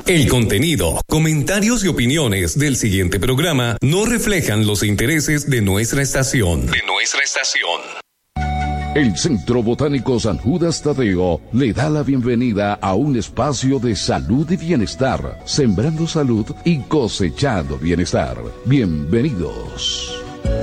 El contenido, comentarios y opiniones del siguiente programa no reflejan los intereses de nuestra estación. El Centro Botánico San Judas Tadeo le da la bienvenida a un espacio de salud y bienestar, sembrando salud y cosechando bienestar. Bienvenidos.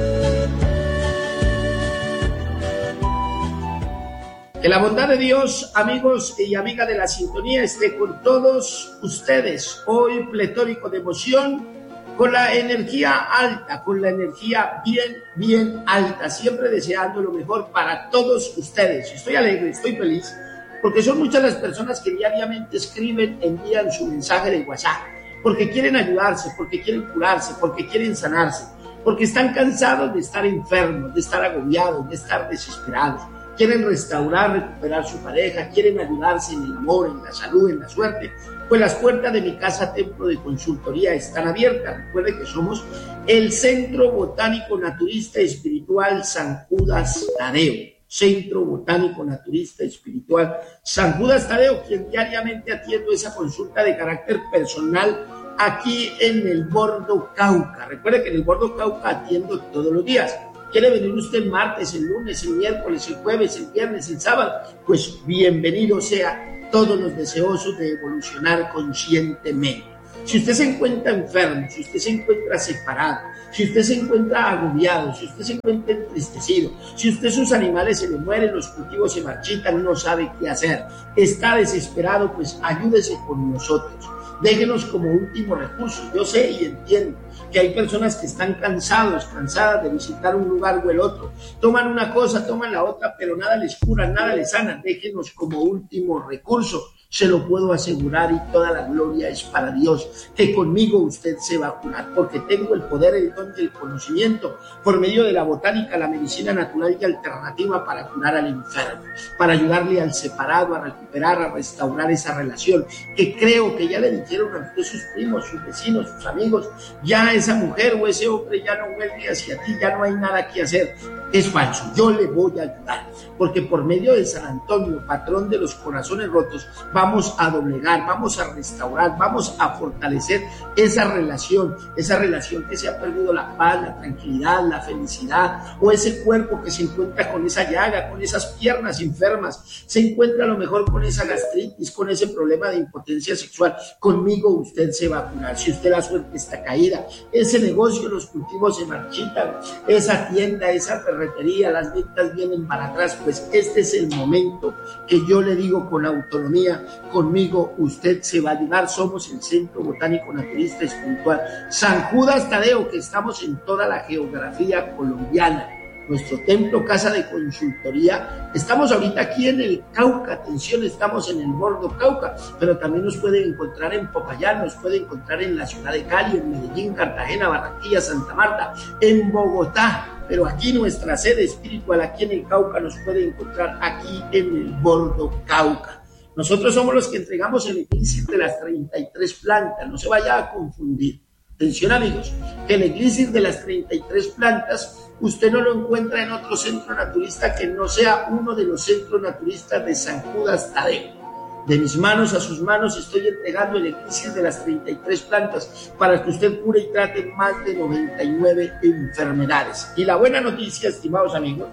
Que la bondad de Dios, amigos y amigas de la sintonía, esté con todos ustedes. Hoy pletórico de emoción, con la energía alta, con la energía bien alta, siempre deseando lo mejor para todos ustedes. Estoy alegre, estoy feliz, porque son muchas las personas que diariamente escriben, envían su mensaje de WhatsApp, porque quieren ayudarse, porque quieren curarse, porque quieren sanarse, porque están cansados de estar enfermos, de estar agobiados, de estar desesperados. Quieren restaurar, recuperar su pareja, quieren ayudarse en el amor, en la salud, en la suerte. Pues las puertas de mi casa Templo de Consultoría están abiertas. Recuerde que somos el Centro Botánico Naturista Espiritual San Judas Tadeo. Centro Botánico Naturista Espiritual San Judas Tadeo, quien diariamente atiendo esa consulta de carácter personal aquí en el Bordo Cauca. Recuerde que en el Bordo Cauca atiendo todos los días. ¿Quiere venir usted el martes, el lunes, el miércoles, el jueves, el viernes, el sábado? Pues bienvenido sea, todos los deseosos de evolucionar conscientemente. Si usted se encuentra enfermo, si usted se encuentra separado, si usted se encuentra agobiado, si usted se encuentra entristecido, si usted sus animales se le mueren, los cultivos se marchitan, no sabe qué hacer, está desesperado, pues ayúdese con nosotros. Déjenos como último recurso. Yo sé y entiendo que hay personas que están cansadas de visitar un lugar o el otro. Toman una cosa, toman la otra, pero nada les cura, nada les sana. Déjenos como último recurso. Se lo puedo asegurar y toda la gloria es para Dios, que conmigo usted se va a curar, porque tengo el poder, el don y el conocimiento por medio de la botánica, la medicina natural y alternativa para curar al enfermo, para ayudarle al separado a recuperar, a restaurar esa relación, que creo que ya le dijeron a usted sus primos, sus vecinos, sus amigos, ya esa mujer o ese hombre ya no vuelve hacia ti, ya no hay nada que hacer. Es falso, yo le voy a ayudar, porque por medio de San Antonio, patrón de los corazones rotos, vamos a doblegar, vamos a restaurar, vamos a fortalecer esa relación que se ha perdido la paz, la tranquilidad, la felicidad, o ese cuerpo que se encuentra con esa llaga, con esas piernas enfermas, se encuentra a lo mejor con esa gastritis, con ese problema de impotencia sexual. Conmigo usted se va a curar. Si usted la suerte está caída, ese negocio, los cultivos se marchitan, esa tienda, esa ferretería, las ventas vienen para atrás, pues este es el momento que yo le digo con autonomía, conmigo usted se va a ayudar. Somos el Centro Botánico Naturista Espiritual San Judas Tadeo, que estamos en toda la geografía colombiana. Nuestro templo, casa de consultoría, estamos ahorita aquí en el Cauca, atención, estamos en el Bordo Cauca, pero también nos pueden encontrar en Popayán, nos pueden encontrar en la ciudad de Cali, en Medellín, Cartagena, Barranquilla, Santa Marta, en Bogotá, pero aquí nuestra sede espiritual, aquí en el Cauca, nos puede encontrar aquí en el Bordo Cauca. Nosotros somos los que entregamos el elixir de las 33 plantas, no se vaya a confundir. Atención amigos, que el elixir de las 33 plantas usted no lo encuentra en otro centro naturista que no sea uno de los centros naturistas de San Judas Tadeo. De mis manos a sus manos estoy entregando el elixir de las 33 plantas para que usted cure y trate más de 99 enfermedades. Y la buena noticia, estimados amigos,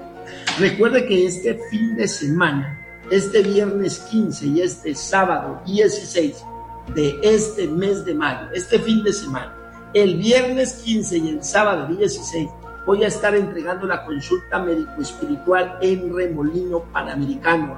recuerde que este fin de semana, este viernes 15 y este sábado 16 de este mes de mayo, este fin de semana, el viernes 15 y el sábado 16, voy a estar entregando la consulta médico-espiritual en Remolino Panamericano,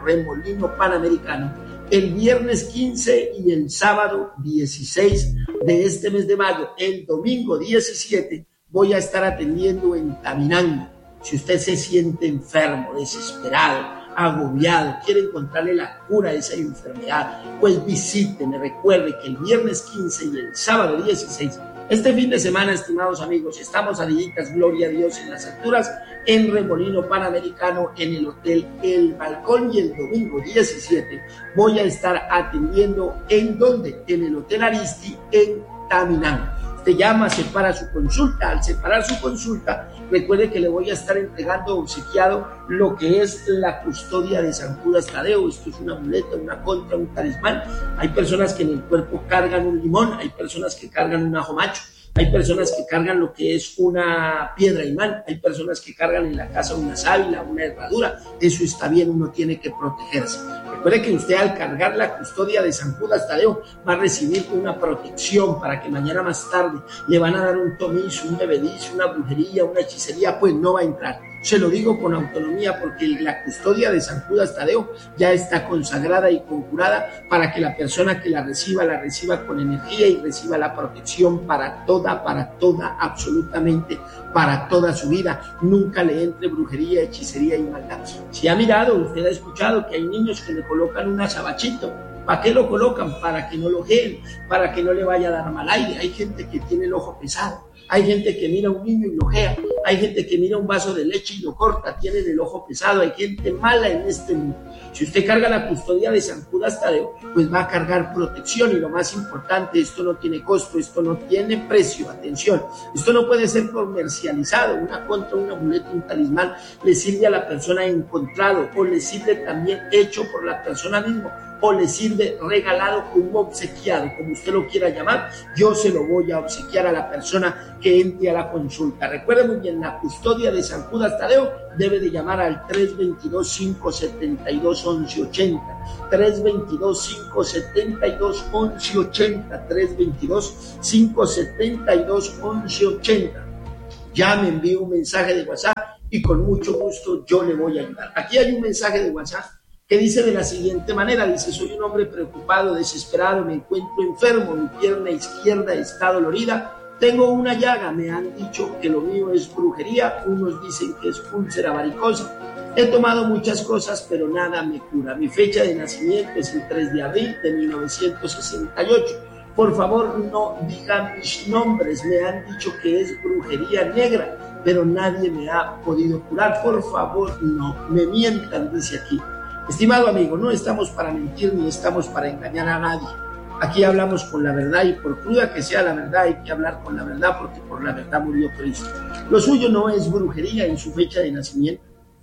el viernes 15 y el sábado 16 de este mes de mayo. El domingo 17 voy a estar atendiendo en Taminango. Si usted se siente enfermo, desesperado, agobiado, quiere encontrarle la cura a esa enfermedad, pues visíteme. Recuerde que el viernes 15 y el sábado 16, este fin de semana, estimados amigos, estamos aditas, gloria a Dios, en las alturas, en Remolino Panamericano, en el Hotel El Balcón, y el domingo 17 voy a estar atendiendo, ¿en dónde? En el Hotel Aristi, en Taminango. Usted llama, separa su consulta. Al separar su consulta, recuerde que le voy a estar entregando obsequiado lo que es la custodia de San Judas Tadeo. Esto es una muleta, una contra, un talismán. Hay personas que en el cuerpo cargan un limón, hay personas que cargan un ajo macho, hay personas que cargan lo que es una piedra imán, hay personas que cargan en la casa una sábila, una herradura. Eso está bien, uno tiene que protegerse. Recuerde que usted al cargar la custodia de San Judas Tadeo va a recibir una protección para que mañana más tarde le van a dar un tomizo, un bebedizo, una brujería, una hechicería, pues no va a entrar. Se lo digo con autonomía porque la custodia de San Judas Tadeo ya está consagrada y conjurada para que la persona que la reciba con energía y reciba la protección para toda, absolutamente para toda su vida. Nunca le entre brujería, hechicería y maldad. Si ha mirado, usted ha escuchado que hay niños que le colocan un azabachito. ¿Para qué lo colocan? Para que no lo ojeen, para que no le vaya a dar mal aire. Hay gente que tiene el ojo pesado. Hay gente que mira a un niño y lo ojea, hay gente que mira un vaso de leche y lo corta, tienen el ojo pesado, hay gente mala en este mundo. Si usted carga la custodia de San Judas Tadeo, pues va a cargar protección, y lo más importante, esto no tiene costo, esto no tiene precio, atención, esto no puede ser comercializado. Una contra, un amuleto, un talismán le sirve a la persona encontrado, o le sirve también hecho por la persona misma, o le sirve regalado como obsequiado, como usted lo quiera llamar. Yo se lo voy a obsequiar a la persona que entre a la consulta. Recuerde muy bien, la custodia de San Judas Tadeo debe de llamar al 322-572-1180, 322-572-1180, 322-572-1180. Ya me envío un mensaje de WhatsApp y con mucho gusto yo le voy a ayudar. Aquí hay un mensaje de WhatsApp que dice de la siguiente manera, dice: soy un hombre preocupado, desesperado, me encuentro enfermo, mi pierna izquierda está dolorida, tengo una llaga, me han dicho que lo mío es brujería, unos dicen que es úlcera varicosa, he tomado muchas cosas pero nada me cura, mi fecha de nacimiento es el 3 de abril de 1968, por favor no digan mis nombres, me han dicho que es brujería negra, pero nadie me ha podido curar, por favor no me mientan, dice aquí. Estimado amigo, no estamos para mentir ni estamos para engañar a nadie. Aquí hablamos con la verdad y por cruda que sea la verdad hay que hablar con la verdad porque por la verdad murió Cristo. Lo suyo no es brujería en su fecha de nacimiento.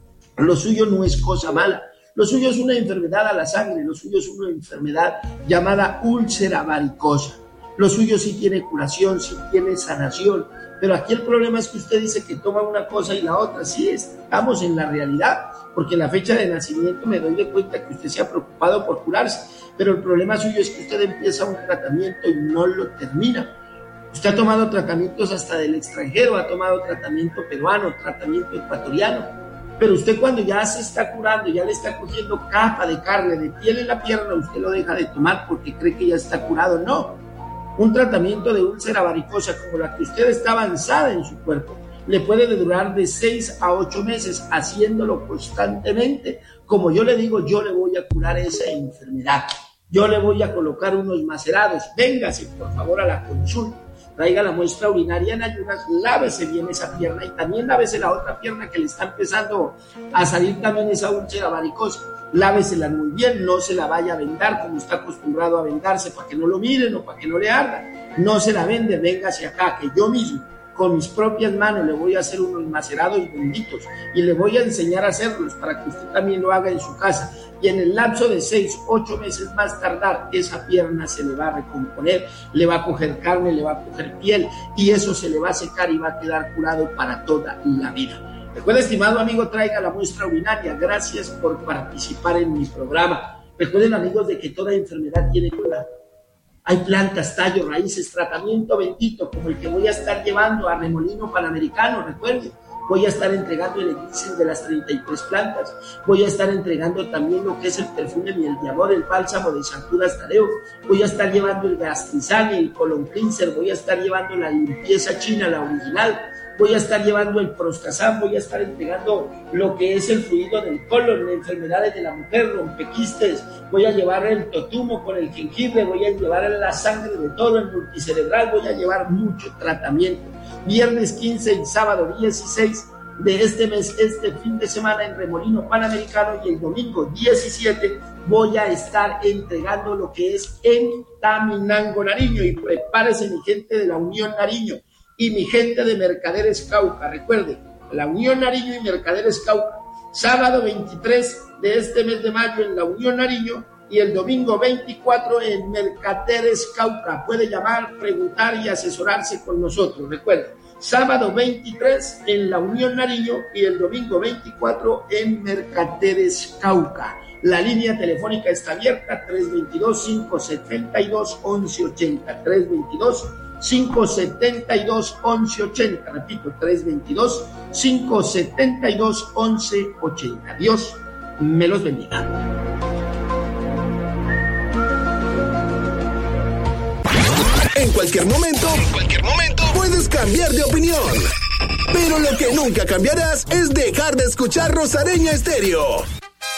Lo suyo no es cosa mala. Lo suyo es una enfermedad a la sangre. Lo suyo es una enfermedad llamada úlcera varicosa. Lo suyo sí tiene curación, sí tiene sanación. Pero aquí el problema es que usted dice que toma una cosa y la otra. Sí, estamos en la realidad, porque en la fecha de nacimiento me doy de cuenta que usted se ha preocupado por curarse, pero el problema suyo es que usted empieza un tratamiento y no lo termina. Usted ha tomado tratamientos hasta del extranjero, ha tomado tratamiento peruano, tratamiento ecuatoriano, pero usted cuando ya se está curando, ya le está cogiendo capa de carne, de piel en la pierna, usted lo deja de tomar porque cree que ya está curado. No. Un tratamiento de úlcera varicosa como la que usted está avanzada en su cuerpo le puede durar de 6 a 8 meses haciéndolo constantemente. Como yo le digo, yo le voy a curar esa enfermedad. Yo le voy a colocar unos macerados. Véngase, por favor, a la consulta. Traiga la muestra urinaria en ayunas, lávese bien esa pierna y también lávese la otra pierna que le está empezando a salir también esa úlcera varicosa. Lávesela muy bien, no se la vaya a vendar como está acostumbrado a vendarse para que no lo miren o para que no le arda. No se la vende, véngase acá, que yo mismo con mis propias manos le voy a hacer unos macerados benditos y le voy a enseñar a hacerlos para que usted también lo haga en su casa. Y en el lapso de 6, 8 meses más tardar, esa pierna se le va a recomponer, le va a coger carne, le va a coger piel y eso se le va a secar y va a quedar curado para toda la vida. Recuerda, estimado amigo, traiga la muestra urinaria. Gracias por participar en mi programa. Recuerden, amigos, de que toda enfermedad tiene cura. Hay plantas, tallos, raíces, tratamiento bendito como el que voy a estar llevando a Remolino Panamericano. Recuerden, voy a estar entregando el elixir de las 33 plantas. Voy a estar entregando también lo que es el perfume miel de amor, el bálsamo de San Judas Tadeo. Voy a estar llevando el gastrizane, el colon cleanser. Voy a estar llevando la limpieza china, la original. Voy a estar llevando el prostazán, voy a estar entregando lo que es el fluido del colon, enfermedades de la mujer, rompequistes, voy a llevar el totumo con el jengibre, voy a llevar la sangre de todo, el multicerebral, voy a llevar mucho tratamiento. Viernes 15 y sábado 16 de este mes, este fin de semana en Remolino Panamericano, y el domingo 17 voy a estar entregando lo que es en Taminango, Nariño, y prepárese mi gente de la Unión Nariño y mi gente de Mercaderes Cauca. Recuerde, La Unión Nariño y Mercaderes Cauca. Sábado 23 de este mes de mayo en La Unión Nariño y el domingo 24 en Mercaderes Cauca. Puede llamar, preguntar y asesorarse con nosotros. Recuerden, sábado 23 en La Unión Nariño y el domingo 24 en Mercaderes Cauca. La línea telefónica está abierta, 322-572-1180, 322-572-1180, repito, 322-572-1180. Dios me los bendiga. En cualquier momento, puedes cambiar de opinión. Pero lo que nunca cambiarás es dejar de escuchar Rosareña Estéreo.